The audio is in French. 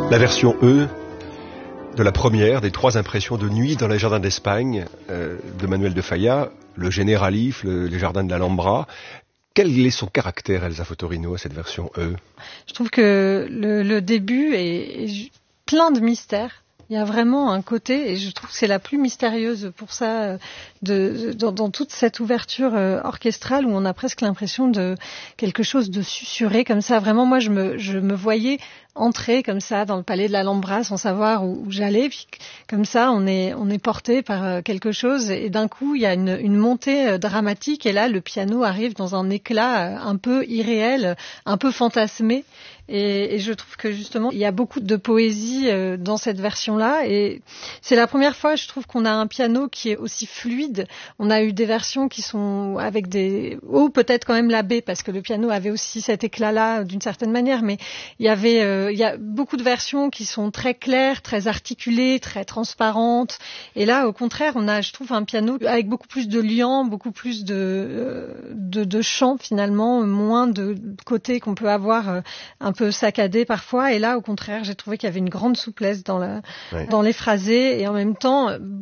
La version E de la première des 3 impressions de nuit dans les jardins d'Espagne de Manuel de Falla, le Generalif, les jardins de l'Alhambra. Quel est son caractère, Elsa Fotorino, cette version E? Je trouve que le début est plein de mystères. Il y a vraiment un côté, et je trouve que c'est la plus mystérieuse pour ça, dans toute cette ouverture orchestrale où on a presque l'impression de quelque chose de susurré comme ça. Vraiment, moi, je me voyais entrer comme ça dans le palais de l'Alhambra sans savoir où j'allais. Puis comme ça, on est porté par quelque chose et d'un coup, il y a une montée dramatique et là, le piano arrive dans un éclat un peu irréel, un peu fantasmé. Et je trouve que justement, il y a beaucoup de poésie dans cette version-là. Et c'est la première fois, je trouve, qu'on a un piano qui est aussi fluide. On a eu des versions qui sont avec des... ou peut-être quand même la B, parce que le piano avait aussi cet éclat-là d'une certaine manière. Mais il y a beaucoup de versions qui sont très claires, très articulées, très transparentes. Et là, au contraire, on a, je trouve, un piano avec beaucoup plus de liant, beaucoup plus de chant finalement, moins de côté qu'on peut avoir un peu saccadé parfois. Et là, au contraire, j'ai trouvé qu'il y avait une grande souplesse dans les phrasés et en même temps